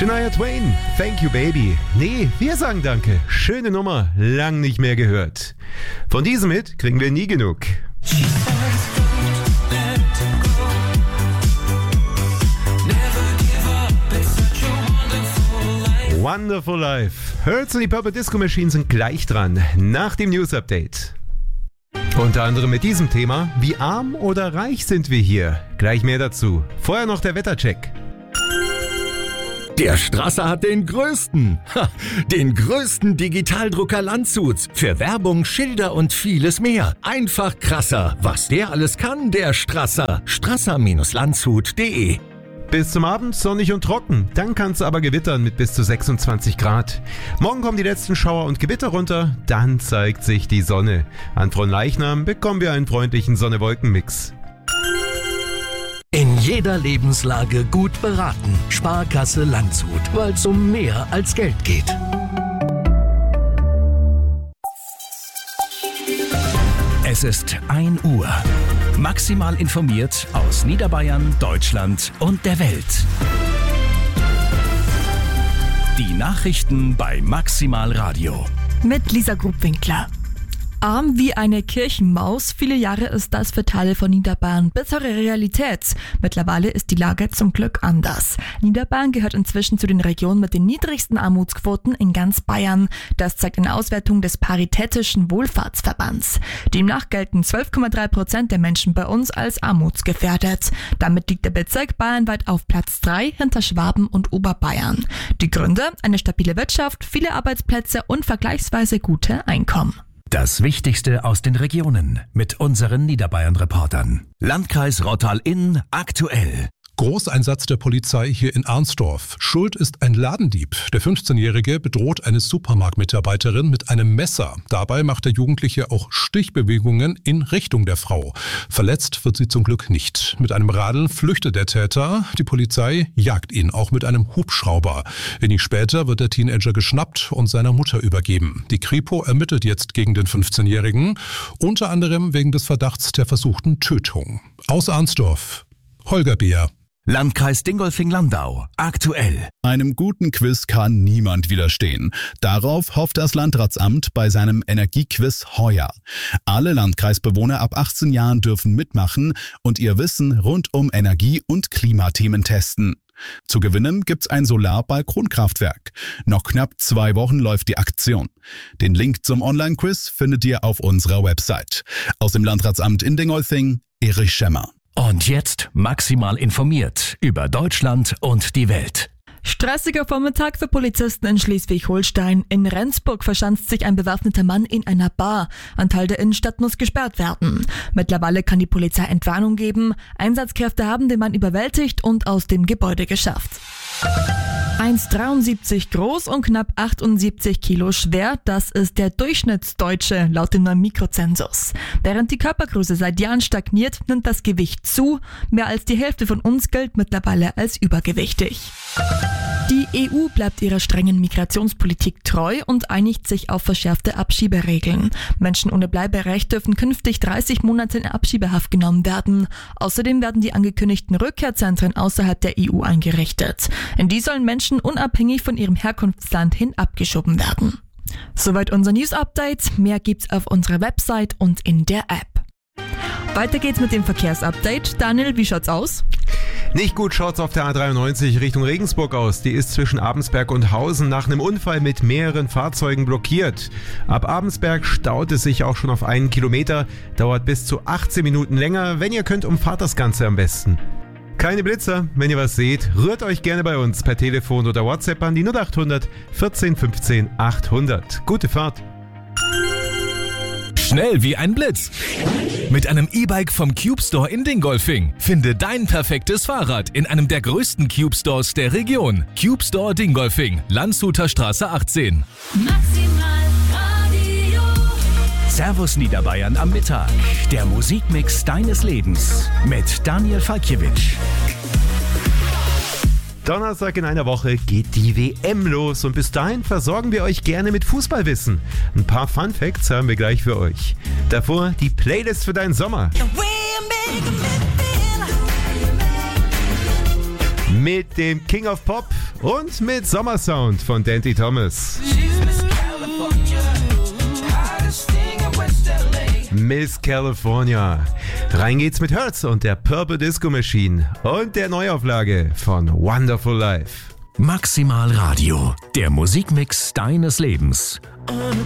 Shania Twain, Thank You Baby. Nee, wir sagen Danke. Schöne Nummer, lang nicht mehr gehört. Von diesem Hit kriegen wir nie genug. Wonderful Life. Hurts und die Purple Disco Machine sind gleich dran, nach dem News Update. Unter anderem mit diesem Thema, wie arm oder reich sind wir hier? Gleich mehr dazu. Vorher noch der Wettercheck. Der Strasser hat den größten Digitaldrucker Landshuts. Für Werbung, Schilder und vieles mehr. Einfach krasser. Was der alles kann, der Strasser. Strasser-landshut.de. Bis zum Abend sonnig und trocken. Dann kann es aber gewittern mit bis zu 26 Grad. Morgen kommen die letzten Schauer und Gewitter runter. Dann zeigt sich die Sonne. An Fronleichnam bekommen wir einen freundlichen Sonne-Wolken-Mix. In jeder Lebenslage gut beraten. Sparkasse Landshut, weil es um mehr als Geld geht. Es ist 1 Uhr. Maximal informiert aus Niederbayern, Deutschland und der Welt. Die Nachrichten bei Maximal Radio. Mit Lisa Grubwinkler. Arm wie eine Kirchenmaus, viele Jahre ist das für Teile von Niederbayern bittere Realität. Mittlerweile ist die Lage zum Glück anders. Niederbayern gehört inzwischen zu den Regionen mit den niedrigsten Armutsquoten in ganz Bayern. Das zeigt eine Auswertung des Paritätischen Wohlfahrtsverbands. Demnach gelten 12,3% der Menschen bei uns als armutsgefährdet. Damit liegt der Bezirk bayernweit auf Platz 3 hinter Schwaben und Oberbayern. Die Gründe? Eine stabile Wirtschaft, viele Arbeitsplätze und vergleichsweise gute Einkommen. Das Wichtigste aus den Regionen mit unseren Niederbayern-Reportern. Landkreis Rottal-Inn aktuell. Großeinsatz der Polizei hier in Arnsdorf. Schuld ist ein Ladendieb. Der 15-Jährige bedroht eine Supermarktmitarbeiterin mit einem Messer. Dabei macht der Jugendliche auch Stichbewegungen in Richtung der Frau. Verletzt wird sie zum Glück nicht. Mit einem Radl flüchtet der Täter. Die Polizei jagt ihn, auch mit einem Hubschrauber. Wenig später wird der Teenager geschnappt und seiner Mutter übergeben. Die Kripo ermittelt jetzt gegen den 15-Jährigen, unter anderem wegen des Verdachts der versuchten Tötung. Aus Arnsdorf, Holger Beer. Landkreis Dingolfing-Landau aktuell. Einem guten Quiz kann niemand widerstehen. Darauf hofft das Landratsamt bei seinem Energiequiz heuer. Alle Landkreisbewohner ab 18 Jahren dürfen mitmachen und ihr Wissen rund um Energie- und Klimathemen testen. Zu gewinnen gibt's ein Solarbalkonkraftwerk. Noch knapp 2 Wochen läuft die Aktion. Den Link zum Online-Quiz findet ihr auf unserer Website. Aus dem Landratsamt in Dingolfing, Erich Schemmer. Und jetzt maximal informiert über Deutschland und die Welt. Stressiger Vormittag für Polizisten in Schleswig-Holstein. In Rendsburg verschanzt sich ein bewaffneter Mann in einer Bar. Ein Teil der Innenstadt muss gesperrt werden. Mittlerweile kann die Polizei Entwarnung geben. Einsatzkräfte haben den Mann überwältigt und aus dem Gebäude geschafft. 1,73 groß und knapp 78 Kilo schwer, das ist der Durchschnittsdeutsche laut dem neuen Mikrozensus. Während die Körpergröße seit Jahren stagniert, nimmt das Gewicht zu. Mehr als die Hälfte von uns gilt mittlerweile als übergewichtig. Die EU bleibt ihrer strengen Migrationspolitik treu und einigt sich auf verschärfte Abschieberegeln. Menschen ohne Bleiberecht dürfen künftig 30 Monate in Abschiebehaft genommen werden. Außerdem werden die angekündigten Rückkehrzentren außerhalb der EU eingerichtet. In die sollen Menschen unabhängig von ihrem Herkunftsland hin abgeschoben werden. Soweit unser News-Update. Mehr gibt's auf unserer Website und in der App. Weiter geht's mit dem Verkehrsupdate. Daniel, wie schaut's aus? Nicht gut schaut's auf der A93 Richtung Regensburg aus. Die ist zwischen Abensberg und Hausen nach einem Unfall mit mehreren Fahrzeugen blockiert. Ab Abensberg staut es sich auch schon auf 1 Kilometer. Dauert bis zu 18 Minuten länger. Wenn ihr könnt, umfahrt das Ganze am besten. Keine Blitzer, wenn ihr was seht, rührt euch gerne bei uns per Telefon oder WhatsApp an die 0800 14 15 800. Gute Fahrt! Schnell wie ein Blitz. Mit einem E-Bike vom Cube Store in Dingolfing. Finde dein perfektes Fahrrad in einem der größten Cube Stores der Region. Cube Store Dingolfing, Landshuter Straße 18. Maximal Radio. Servus Niederbayern am Mittag. Der Musikmix deines Lebens mit Daniel Falkiewicz. Donnerstag in einer Woche geht die WM los und bis dahin versorgen wir euch gerne mit Fußballwissen. Ein paar Fun Facts haben wir gleich für euch. Davor die Playlist für deinen Sommer. Mit dem King of Pop und mit Sommersound von Dandy Thomas. Miss California. Rein geht's mit Hertz und der Purple Disco Machine und der Neuauflage von Wonderful Life. Maximal Radio, der Musikmix deines Lebens.